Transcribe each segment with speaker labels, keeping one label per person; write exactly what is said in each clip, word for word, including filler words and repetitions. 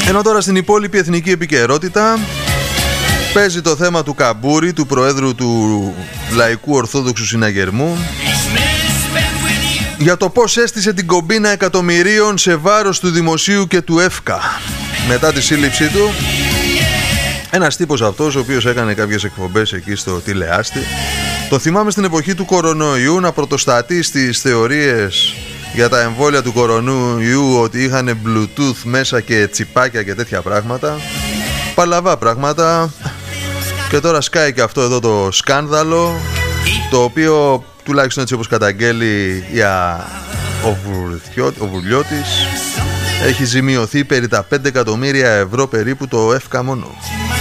Speaker 1: Ενώ τώρα στην υπόλοιπη εθνική επικαιρότητα παίζει το θέμα του Καμπούρη, του Προέδρου του Λαϊκού Ορθόδοξου Συναγερμού, για το πώς έστησε την κομπίνα εκατομμυρίων σε βάρος του Δημοσίου και του ΕΦΚΑ μετά τη σύλληψή του. Ένας τύπος αυτός, ο οποίος έκανε κάποιες εκπομπές εκεί στο τηλεάστη. Το θυμάμαι στην εποχή του κορονοϊού να πρωτοστατεί στις θεωρίες για τα εμβόλια του κορονοϊού ότι είχαν Bluetooth μέσα και τσιπάκια και τέτοια πράγματα. Παλαβά πράγματα. Και τώρα σκάει και αυτό εδώ το σκάνδαλο, το οποίο τουλάχιστον έτσι όπως καταγγέλει για ο Βουλιώτης, έχει ζημιωθεί περί τα πέντε εκατομμύρια ευρώ περίπου το ΕΦΚΑ μόνο.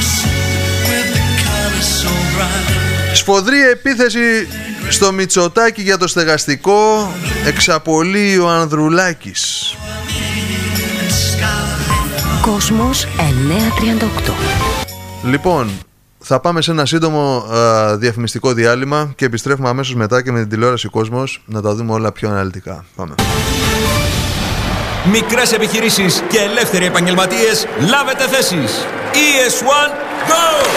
Speaker 1: Σφοδρή επίθεση στο Μητσοτάκη για το στεγαστικό, εξαπολύει ο Ανδρουλάκης.
Speaker 2: Κόσμος εννιακόσια τριάντα οκτώ.
Speaker 1: Λοιπόν, θα πάμε σε ένα σύντομο α, διαφημιστικό διάλειμμα και επιστρέφουμε αμέσως μετά και με την τηλεόραση Κόσμος να τα δούμε όλα πιο αναλυτικά. Πάμε.
Speaker 3: Μικρές επιχειρήσεις και ελεύθεροι επαγγελματίες, λάβετε θέσεις. ι ες ουάν Go!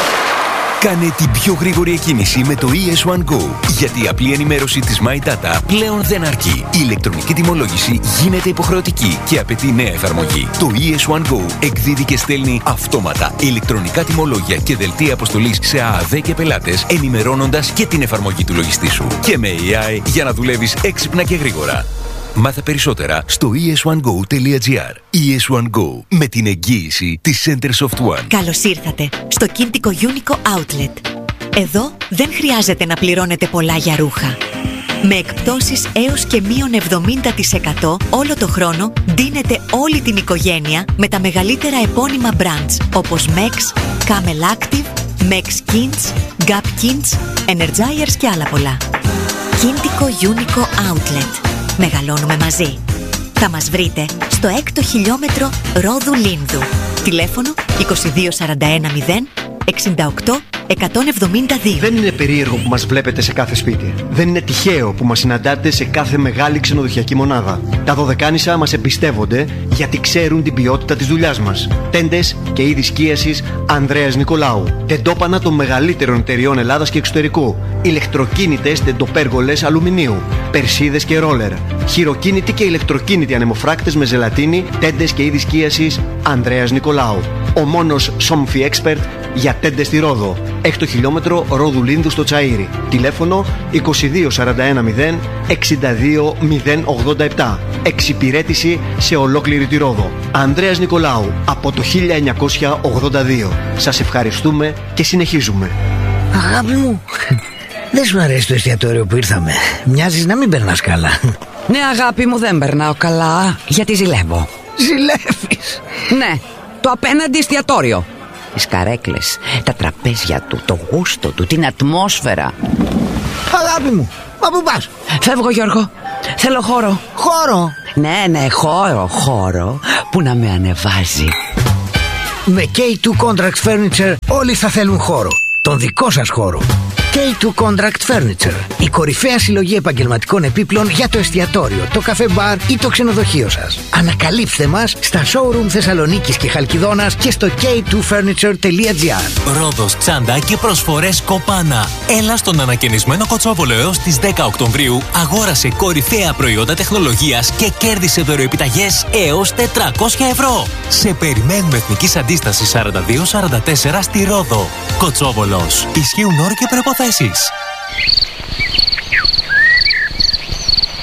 Speaker 4: Κάνε την πιο γρήγορη εκκίνηση με το ι ες ουάν Go, γιατί η απλή ενημέρωση της My Data πλέον δεν αρκεί. Η ηλεκτρονική τιμολόγηση γίνεται υποχρεωτική και απαιτεί νέα εφαρμογή. Το ι ες ουάν Go εκδίδει και στέλνει αυτόματα ηλεκτρονικά τιμολόγια και δελτία αποστολής σε ΑΑΔ και πελάτες, ενημερώνοντας και την εφαρμογή του λογιστή σου. Και με έι άι για να δουλεύεις έξυπνα και γρήγορα. Μάθε περισσότερα στο ι ες ουάν γκο τελεία τζι άρ. ι ες ουάν Go, με την εγγύηση της Centersoft One.
Speaker 5: Καλώς ήρθατε στο Κίντικο Unico Outlet. Εδώ δεν χρειάζεται να πληρώνετε πολλά για ρούχα. Με εκπτώσεις έως και μείον εβδομήντα τοις εκατό όλο το χρόνο ντύνετε όλη την οικογένεια με τα μεγαλύτερα επώνυμα brands όπως Mex, Camel Active, Mex Kins, Gap Kins, Energizers και άλλα πολλά. Κίντικο Unico Outlet. Μεγαλώνουμε μαζί. Θα μας βρείτε στο έκτο χιλιόμετρο Ρόδου Λίνδου. Τηλέφωνο είκοσι δύο σαράντα ένα μηδέν εξήντα οκτώ εκατόν εβδομήντα δύο.
Speaker 6: Δεν είναι περίεργο που μας βλέπετε σε κάθε σπίτι. Δεν είναι τυχαίο που μας συναντάτε σε κάθε μεγάλη ξενοδοχειακή μονάδα. Τα Δωδεκάνησα μας εμπιστεύονται γιατί ξέρουν την ποιότητα της δουλειάς μας. Τέντες και είδη σκίασης Ανδρέας Νικολάου. Τεντόπανα των μεγαλύτερων εταιριών Ελλάδας και εξωτερικού. Ηλεκτροκίνητες τεντοπέργολες αλουμινίου. Περσίδες και ρόλερ. Χειροκίνητοι και ηλεκτροκίνητοι ανεμοφράκτες με ζελατίνη. Τέντες και είδη σκίασης Ανδρέας Νικολάου. Ο μόνος Somfy Expert για τέντες στη Ρόδο. Έκτο χιλιόμετρο Ρόδου Λίνδου στο Τσαΐρι. Τηλέφωνο είκοσι δύο σαράντα ένα μηδέν εξήντα δύο μηδέν ογδόντα επτά. Εξυπηρέτηση σε ολόκληρη τη Ρόδο. Ανδρέας Νικολάου από το χίλια εννιακόσια ογδόντα δύο. Σας ευχαριστούμε και συνεχίζουμε.
Speaker 7: Αγάπη μου, δεν σου αρέσει το εστιατόριο που ήρθαμε? Μοιάζεις να μην περνάς καλά.
Speaker 8: Ναι αγάπη μου, δεν περνάω καλά γιατί ζηλεύω.
Speaker 7: Ζηλεύεις?
Speaker 8: Ναι, το απέναντι εστιατόριο. Τις καρέκλες, τα τραπέζια του, το γούστο του, την ατμόσφαιρα.
Speaker 7: Αγάπη μου, μα πού πας?
Speaker 8: Φεύγω Γιώργο, θέλω χώρο.
Speaker 7: Χώρο?
Speaker 8: Ναι, ναι, χώρο, χώρο που να με ανεβάζει.
Speaker 7: Με κέι τού Contract Furniture όλοι θα θέλουν χώρο. Τον δικό σας χώρο. κέι τού Contract Furniture. Η κορυφαία συλλογή επαγγελματικών επίπλων για το εστιατόριο, το καφέ μπαρ ή το ξενοδοχείο σας. Ανακαλύψτε μας στα showroom Θεσσαλονίκης και Χαλκιδόνας και στο κέι τού φέρνιτσερ τελεία τζι άρ.
Speaker 9: Ρόδος, Τσάντα και προσφορές Κοπάνα. Έλα στον ανακαινισμένο Κοτσόβολο έως τις δέκα Οκτωβρίου, αγόρασε κορυφαία προϊόντα τεχνολογίας και κέρδισε δωροεπιταγές έως τετρακόσια ευρώ. Σε περιμένουμε Εθνικής Αντίστασης σαράντα δύο σαράντα τέσσερα στη Ρόδο. Κοτσόβολος. Ισχύουν όροι και προϋποθέσεις.